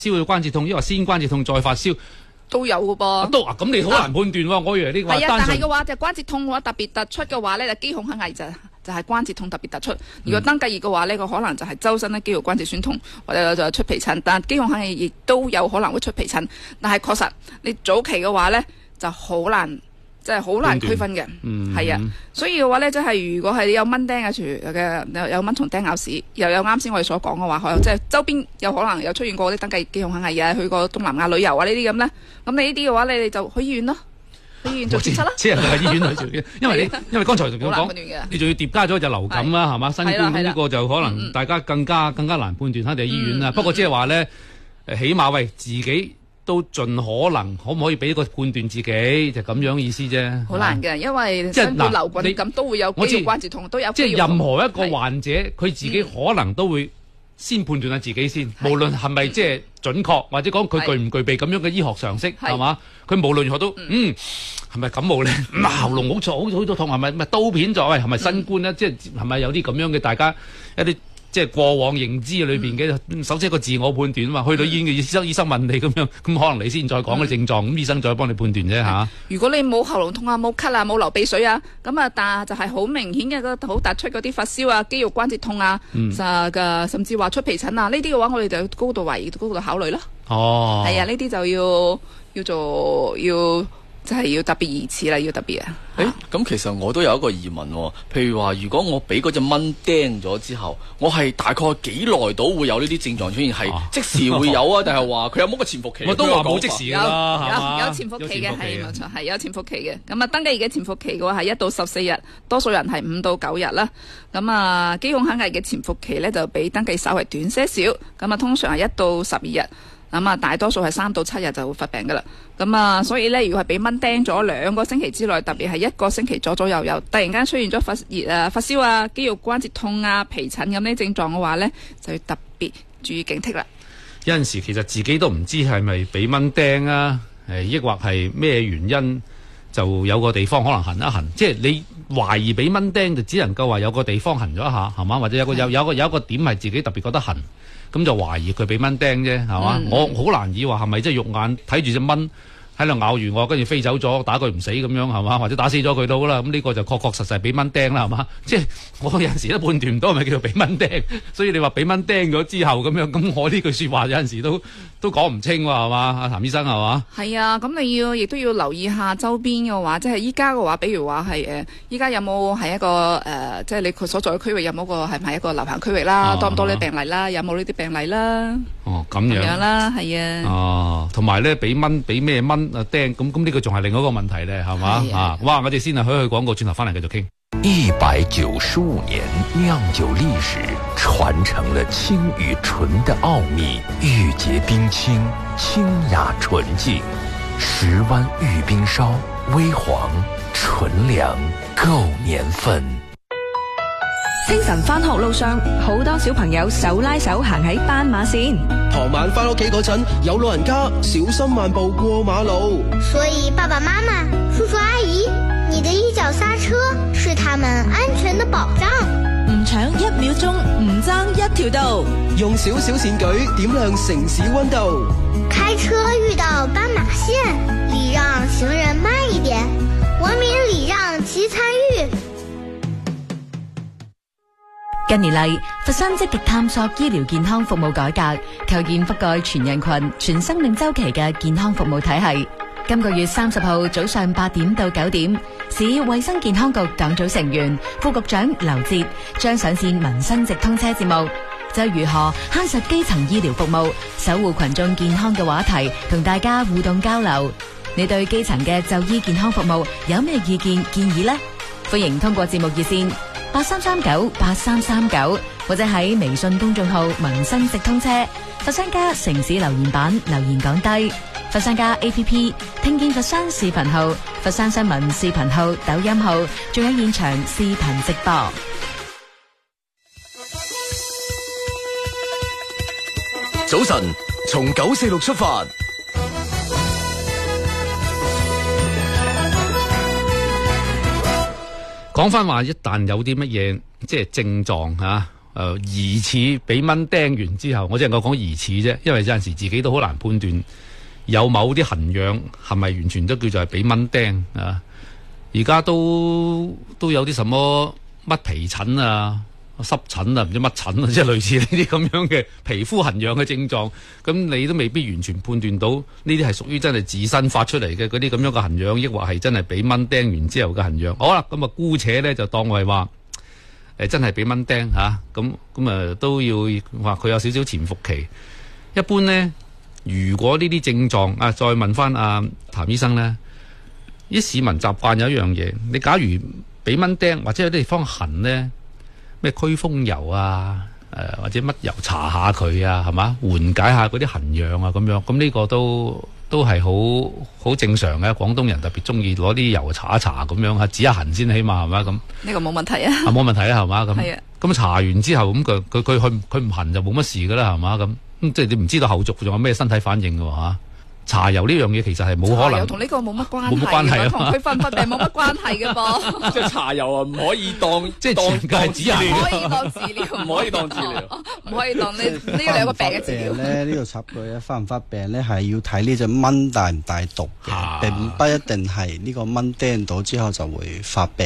燒關節痛，因為先關節痛再發燒都有嘅噃。 都咁你好難判斷喎。我以為呢個係啊， 單純但係嘅話就關節痛嘅話特別突出嘅話咧，就肌孔腔癌就係關節痛特別突出。如果登革熱嘅話呢個可能就係周身咧肌肉關節酸痛，或者就出皮疹。但肌孔腔癌亦都有可能會出皮疹，但係確實你早期嘅話咧就好難。即係好難區分嘅，係啊，所以嘅話咧，即係如果係有蚊叮嘅有蚊蟲叮咬屎，又有啱先我哋所講嘅話，即係周邊有可能有出現過啲登革熱、肌孔腔癌啊，去過東南亞旅遊啊呢啲咁咧，咁你呢啲嘅話，你哋就去醫院咯，去醫院做檢測啦。 只係去醫院去做，因為剛才同佢講，你仲要疊加咗隻流感啦，係嘛？新冠呢個就可能大家更加難判斷，肯定係醫院啦。不過即係話咧，起碼為自己。都盡可能，可唔可以俾個判斷自己就咁樣意思啫？ 好難嘅，因為新冠流感咁都會有肌肉關節痛，都有肌肉痛。即係任何一個患者，佢自己可能都會先判斷下自己先，無論係咪即係準確，或者講佢具唔具備咁樣嘅醫學常識，係嘛？佢無論如何都係咪感冒咧？喉嚨好多痛，係咪刀片咗？喂，係咪新冠咧？即係係咪有啲咁樣嘅大家一啲？即係過往認知裏邊嘅，首先一個自我判斷嘛。去到醫院嘅醫生問你咁樣，咁可能你先再講嘅症狀，咁醫生再幫你判斷啫嚇。如果你冇喉嚨痛啊、冇咳啊、冇流鼻水啊，咁啊，但就係好明顯嘅好突出嗰啲發燒啊、肌肉關節痛啊，甚至話出皮疹啊，呢啲嘅話，我哋就高度懷疑、高度考慮啦。哦，係啊，呢啲就要就係要特別疑似啦，要特別啊！ 咁其實我都有一個疑問喎，譬如話，如果我俾嗰隻蚊叮咗之後，我係大概幾耐到會有呢啲症狀出現？係即時會有啊，定係話佢有冇個潛伏期？ 我都話冇即時啦， 有潛伏期嘅，係冇錯，係有潛伏期嘅。咁啊，登革熱嘅潛伏期嘅話係1到14日，多數人係5到9日啦。咁啊，肌孔腔癌嘅潛伏期咧就比登革熱稍為短些少。咁啊，通常係1到12日。咁啊，大多數係3到7日就會發病噶啦。咁啊，所以咧，如果係俾蚊叮咗2個星期之內，特別係1個星期左右，突然間出現咗發熱啊、發燒啊、肌肉關節痛啊、皮疹咁呢症狀嘅話咧，就要特別注意警惕啦。 有陣時其實自己都唔知係咪俾蚊叮啊，抑或係咩原因，就有個地方可能痕一痕。即係你懷疑俾蚊叮，就只能夠話有個地方痕咗一下，係嘛？或者有一個點係自己特別覺得痕。咁就懷疑佢俾蚊叮啫，係嘛？我好難以話係咪即係肉眼睇住隻蚊喺度咬住我，跟住飛走咗，打佢唔死咁樣，係嘛？或者打死咗佢都好啦。咁呢個就確實俾蚊叮啦，係嘛？即係我有陣時都判斷唔到係咪叫做俾蚊叮。所以你話俾蚊叮咗之後咁樣，咁我呢句説話有陣時都講唔清喎，係嘛？阿譚醫生係嘛？ 係啊，咁你亦都要留意下周邊嘅話，即係依家嘅話，比如話係依家有冇係一個即係你佢所在嘅區域有冇個係唔係一個流行區域啦？多唔多呢啲病例啦？有冇呢啲病例啦？ 哦，咁樣啦，係啊。 哦，同埋咧俾咩蚊叮，咁呢個仲係另外一個問題咧，係嘛？哇！我哋先去廣告，轉頭翻嚟繼續傾。 195年釀酒歷史，傳承了清與純的奧秘，玉潔冰清，清雅純淨，10灣玉冰燒，微黃純糧，夠年份。 清晨返學路上，好多小朋友手拉手行喺斑馬線。 傍晚返屋企嗰陣，有老人家小心慢步過馬路。 所以爸爸媽媽、叔叔阿姨，你的一腳剎車是他們安全的保障。 唔搶1秒鐘，唔爭1條道。 用小小善舉點亮城市溫度。 開車遇到斑馬線，禮讓行人慢一點，文明禮讓及參與。 近年嚟，佛山積極探索醫療健康服務改革，構建覆蓋全人群、全生命周期嘅健康服務體系。今個月30號早上8點到9點，市衛生健康局黨組成員、副局長劉哲將上線民生直通車節目，就如何夯實基層醫療服務、守護群眾健康嘅話題，同大家互動交流。你對基層嘅就醫健康服務有咩意見建議呢？歡迎通過節目熱線83398339，或者喺微信公眾號民生直通車佛山家城市留言版留言講低，佛山家 APP 聽見佛山視頻號、佛山新聞視頻號、抖音號，仲有現場視頻直播。 早晨，從946出發。 講翻話，一旦有啲乜嘢即係症狀嚇， 疑似俾蚊叮完之後，我只能夠講疑似啫，因為有陣時自己都好難判斷有某啲痕癢係咪完全都叫做係俾蚊叮啊。而家都有啲什麼乜皮疹啊、濕疹啊、唔知乜疹啊，即係類似呢啲咁樣嘅皮膚痕癢嘅症狀，咁你都未必完全判斷到呢啲係屬於真係自身發出嚟嘅嗰啲咁樣嘅痕癢，抑或係真係俾蚊叮完之後嘅痕癢。好啦，咁啊姑且咧就當我係話真係俾蚊叮嚇，咁都要話佢有少少潛伏期。一般咧，如果呢啲症狀啊，再問翻阿譚醫生咧，啲市民習慣有一樣嘢，你假如俾蚊叮或者有啲地方痕咧，咩驅風油啊，或者乜油搽下佢啊，係嘛，緩解下嗰啲痕癢啊咁樣，咁呢個都係好正常嘅。廣東人特別中意攞啲油搽一搽咁樣，止下痕先，起碼係嘛咁。 呢個冇問題啊。 冇問題啊，係嘛咁。 係啊。 咁搽完之後，咁佢唔痕就冇乜事噶啦，係嘛咁。即係你唔知道後續仲有咩身體反應㗎嚇。搽油呢樣嘢其實係冇可能， 油同呢個冇乜關係， 冇乜關係啊， 同佢發唔發病冇乜關係嘅噃。 即係搽油啊，唔可以當即係全界係止痕， 唔可以當治療， 唔可以當治療， 唔可以當呢兩個病嘅治療咧。呢度插句咧，發唔發病咧係要睇呢隻蚊帶唔帶毒嘅，並不一定係呢個蚊叮到之後就會發病。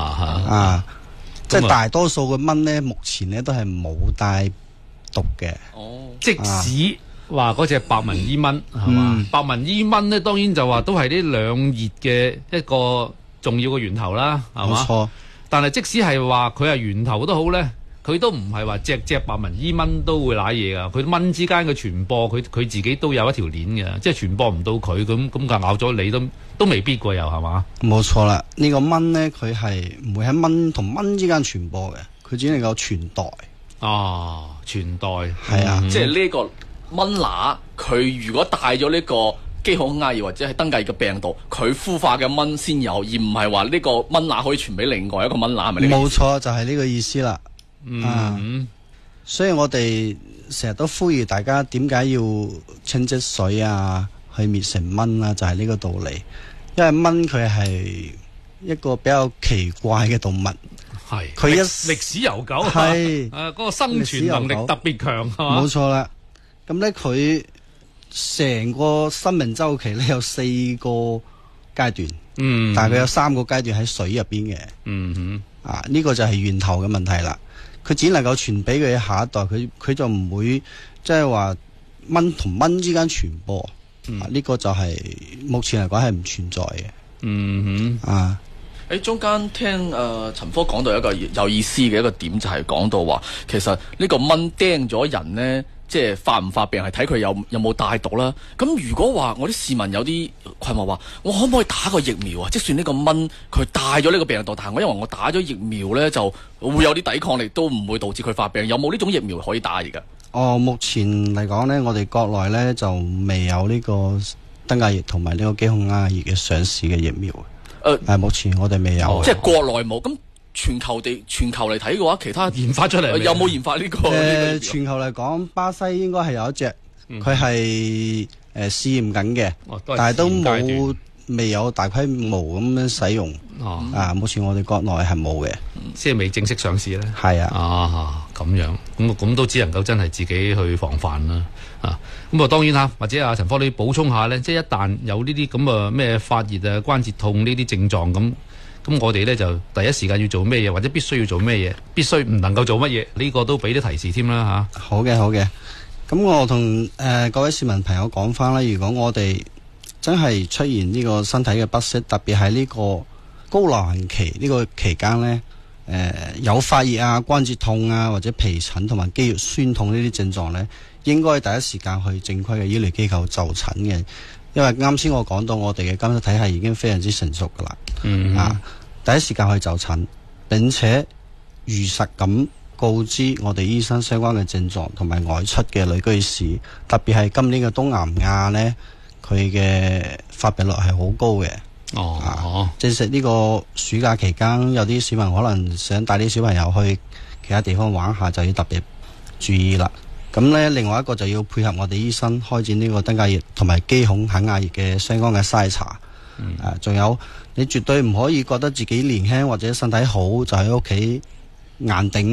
即係大多數嘅蚊咧，目前咧都係冇帶毒嘅。 哦， 即使話嗰隻白紋伊蚊係嘛？白紋伊蚊咧，當然就話都係呢兩熱嘅一個重要嘅源頭啦，係嘛？冇錯。但係即使係話佢係源頭都好咧，佢都唔係話隻白紋伊蚊都會舐嘢噶。佢蚊之間嘅傳播，佢自己都有一條鏈嘅，即係傳播唔到佢咁就咬咗你都未必過，又係嘛？ 冇錯啦，呢個蚊咧，佢係唔會喺蚊同蚊之間傳播嘅，佢只能夠傳代。 哦，傳代係啊， 即係呢個蚊乸，佢如果帶咗呢個基孔孔亞熱或者係登革熱嘅病毒，佢孵化嘅蚊先有，而唔係話呢個蚊乸可以傳俾另外一個蚊乸，係咪呢？ 冇錯，就係呢個意思啦。所以我哋成日都呼籲大家點解要清積水啊，去滅成蚊啊，就係呢個道理。因為蚊佢係一個比較奇怪嘅動物。 係佢歷史悠久，係嗰個生存能力特別強，係嘛？ 冇錯啦。咁咧，佢成個生命周期咧有4個階段，但係佢有3個階段喺水入邊嘅，呢個就係源頭嘅問題啦。佢只能夠傳俾佢下一代，佢就唔會即係話蚊同蚊之間傳播，呢個就係目前嚟講係唔存在嘅。 喺中間聽陳科講到一個有意思嘅一個點，就係講到話，其實呢個蚊叮咗人呢，即係發唔發病係睇佢有冇帶毒啦。咁如果話我啲市民有啲困惑話，我可唔可以打個疫苗啊？即算呢個蚊佢帶咗呢個病毒，但係我因為我打咗疫苗呢，就會有啲抵抗力，都唔會導致佢發病。有冇呢種疫苗可以打而家？ 目前嚟講呢，我哋國內呢就未有呢個登革熱同埋呢個基孔亞熱嘅上市嘅疫苗。目前我哋未有， 即係國內冇。咁全球嚟睇嘅話，其他研發出嚟有冇研發呢個？ 全球嚟講，巴西應該係有一隻，佢係試驗緊嘅，但係都未有大規模咁樣使用。目前我哋國內係冇嘅， 即係未正式上市咧。 係啊， 咁樣咁都只能夠真係自己去防範啦。咁當然啦，或者阿陳科你補充下咧，即係一旦有呢啲咁咩發熱啊、關節痛呢啲症狀咁我哋咧就第一時間要做咩嘢，或者必須要做咩嘢，必須唔能夠做乜嘢，呢個都俾啲提示添啦嚇。 好嘅。咁我同各位市民朋友講翻啦，如果我哋真係出現呢個身體嘅不適，特別係呢個高流行期呢個期間呢，有發熱啊、關節痛啊，或者皮疹同埋肌肉酸痛呢啲症狀呢，應該第一時間去正規嘅醫療機構就診嘅。因為啱先我講到我哋嘅監測體系已經非常之成熟噶啦，第一時間去就診，並且如實咁告知我哋醫生相關嘅症狀同埋外出嘅旅居史，特別係今年嘅東南亞呢，佢嘅發病率係好高嘅。正值呢個暑假期間，有啲市民可能想帶啲小朋友去其他地方玩下，就要特別注意啦。咁呢，另外一個就要配合我哋醫生開展呢個登革熱同埋基孔肯亞熱嘅相關嘅篩查。仲有你絕對唔可以覺得自己年輕或者身體好就喺屋企硬頂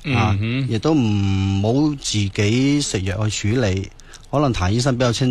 亦都唔好自己食藥去處理，可能譚醫生比較清